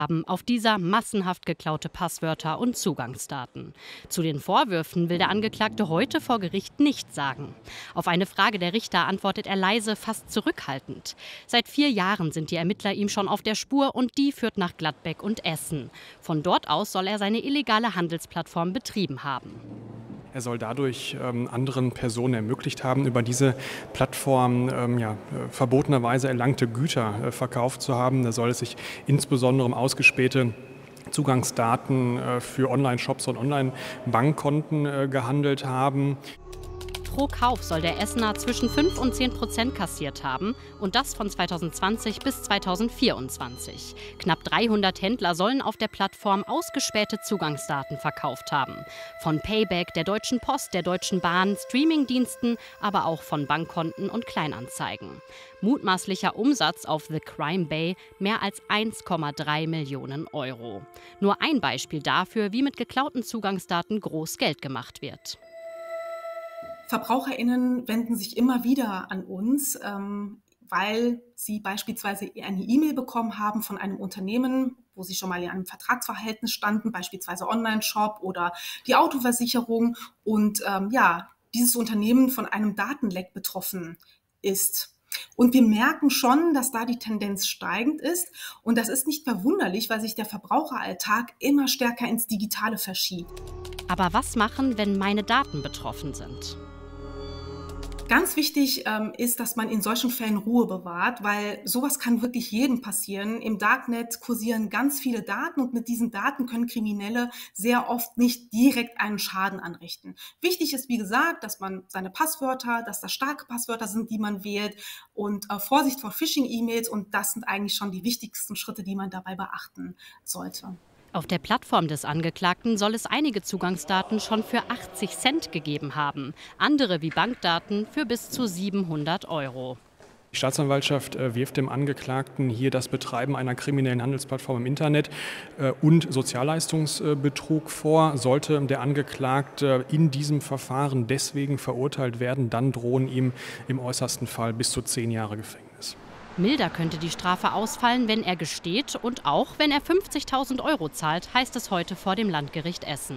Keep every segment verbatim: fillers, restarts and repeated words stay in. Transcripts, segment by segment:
haben auf dieser massenhaft geklaute Passwörter und Zugangsdaten. Zu den Vorwürfen will der Angeklagte heute vor Gericht nichts sagen. Auf eine Frage der Richter antwortet er leise, fast zurückhaltend. Seit vier Jahren sind die Ermittler ihm schon auf der Spur und die führt nach Gladbeck und Essen. Von dort aus soll er seine illegale Handelsplattform betrieben haben. Er soll dadurch ähm, anderen Personen ermöglicht haben, über diese Plattform ähm, ja, äh, verbotenerweise erlangte Güter äh, verkauft zu haben. Da soll es sich insbesondere um ausgespähte Zugangsdaten äh, für Online-Shops und Online-Bankkonten äh, gehandelt haben. Pro Kauf soll der Essener zwischen fünf und zehn Prozent kassiert haben und das von zweitausendzwanzig bis zweitausendvierundzwanzig. Knapp dreihundert Händler sollen auf der Plattform ausgespähte Zugangsdaten verkauft haben. Von Payback, der Deutschen Post, der Deutschen Bahn, Streamingdiensten, aber auch von Bankkonten und Kleinanzeigen. Mutmaßlicher Umsatz auf The Crime Bay mehr als eins Komma drei Millionen Euro. Nur ein Beispiel dafür, wie mit geklauten Zugangsdaten groß Geld gemacht wird. VerbraucherInnen wenden sich immer wieder an uns, ähm, weil sie beispielsweise eine E-Mail bekommen haben von einem Unternehmen, wo sie schon mal in einem Vertragsverhältnis standen, beispielsweise Online-Shop oder die Autoversicherung. Und ähm, ja, dieses Unternehmen von einem Datenleck betroffen ist. Und wir merken schon, dass da die Tendenz steigend ist. Und das ist nicht verwunderlich, weil sich der Verbraucheralltag immer stärker ins Digitale verschiebt. Aber was machen, wenn meine Daten betroffen sind? Ganz wichtig ähm, ist, dass man in solchen Fällen Ruhe bewahrt, weil sowas kann wirklich jedem passieren. Im Darknet kursieren ganz viele Daten und mit diesen Daten können Kriminelle sehr oft nicht direkt einen Schaden anrichten. Wichtig ist, wie gesagt, dass man seine Passwörter, dass das starke Passwörter sind, die man wählt und äh, Vorsicht vor Phishing-E-Mails, und das sind eigentlich schon die wichtigsten Schritte, die man dabei beachten sollte. Auf der Plattform des Angeklagten soll es einige Zugangsdaten schon für achtzig Cent gegeben haben, andere wie Bankdaten für bis zu siebenhundert Euro. Die Staatsanwaltschaft äh, wirft dem Angeklagten hier das Betreiben einer kriminellen Handelsplattform im Internet äh, und Sozialleistungsbetrug vor. Sollte der Angeklagte in diesem Verfahren deswegen verurteilt werden, dann drohen ihm im äußersten Fall bis zu zehn Jahre Gefängnis. Milder könnte die Strafe ausfallen, wenn er gesteht und auch wenn er fünfzigtausend Euro zahlt, heißt es heute vor dem Landgericht Essen.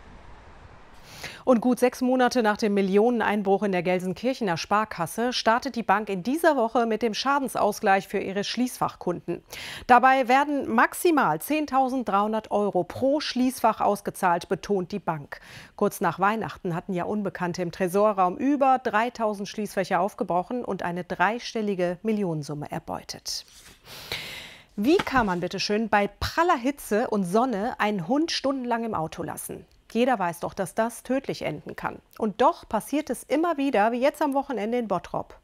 Und gut sechs Monate nach dem Millioneneinbruch in der Gelsenkirchener Sparkasse startet die Bank in dieser Woche mit dem Schadensausgleich für ihre Schließfachkunden. Dabei werden maximal zehntausenddreihundert Euro pro Schließfach ausgezahlt, betont die Bank. Kurz nach Weihnachten hatten ja Unbekannte im Tresorraum über dreitausend Schließfächer aufgebrochen und eine dreistellige Millionensumme erbeutet. Wie kann man bitte schön bei praller Hitze und Sonne einen Hund stundenlang im Auto lassen? Jeder weiß doch, dass das tödlich enden kann. Und doch passiert es immer wieder, wie jetzt am Wochenende in Bottrop.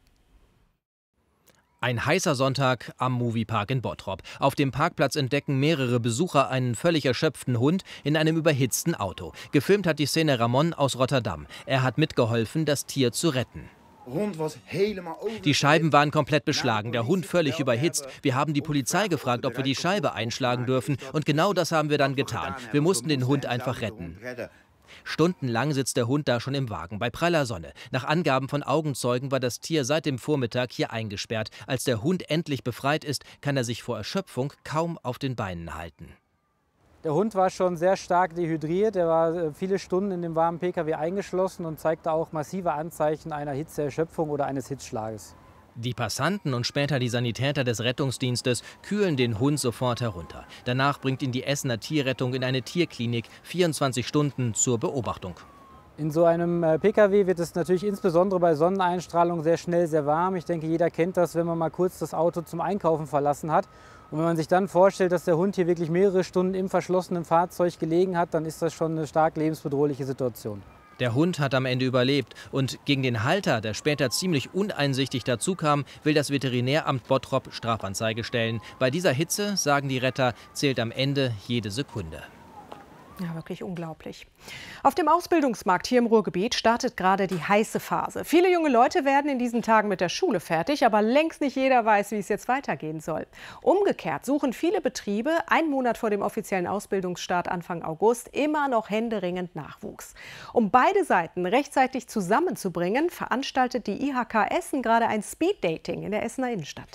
Ein heißer Sonntag am Moviepark in Bottrop. Auf dem Parkplatz entdecken mehrere Besucher einen völlig erschöpften Hund in einem überhitzten Auto. Gefilmt hat die Szene Ramon aus Rotterdam. Er hat mitgeholfen, das Tier zu retten. Die Scheiben waren komplett beschlagen, der Hund völlig überhitzt. Wir haben die Polizei gefragt, ob wir die Scheibe einschlagen dürfen. Und genau das haben wir dann getan. Wir mussten den Hund einfach retten. Stundenlang sitzt der Hund da schon im Wagen, bei praller Sonne. Nach Angaben von Augenzeugen war das Tier seit dem Vormittag hier eingesperrt. Als der Hund endlich befreit ist, kann er sich vor Erschöpfung kaum auf den Beinen halten. Der Hund war schon sehr stark dehydriert. Er war viele Stunden in dem warmen Pkw eingeschlossen und zeigte auch massive Anzeichen einer Hitzeerschöpfung oder eines Hitzschlages. Die Passanten und später die Sanitäter des Rettungsdienstes kühlen den Hund sofort herunter. Danach bringt ihn die Essener Tierrettung in eine Tierklinik, vierundzwanzig Stunden zur Beobachtung. In so einem Pkw wird es natürlich insbesondere bei Sonneneinstrahlung sehr schnell sehr warm. Ich denke, jeder kennt das, wenn man mal kurz das Auto zum Einkaufen verlassen hat. Und wenn man sich dann vorstellt, dass der Hund hier wirklich mehrere Stunden im verschlossenen Fahrzeug gelegen hat, dann ist das schon eine stark lebensbedrohliche Situation. Der Hund hat am Ende überlebt und gegen den Halter, der später ziemlich uneinsichtig dazukam, will das Veterinäramt Bottrop Strafanzeige stellen. Bei dieser Hitze, sagen die Retter, zählt am Ende jede Sekunde. Ja, wirklich unglaublich. Auf dem Ausbildungsmarkt hier im Ruhrgebiet startet gerade die heiße Phase. Viele junge Leute werden in diesen Tagen mit der Schule fertig, aber längst nicht jeder weiß, wie es jetzt weitergehen soll. Umgekehrt suchen viele Betriebe einen Monat vor dem offiziellen Ausbildungsstart Anfang August immer noch händeringend Nachwuchs. Um beide Seiten rechtzeitig zusammenzubringen, veranstaltet die I H K Essen gerade ein Speeddating in der Essener Innenstadt.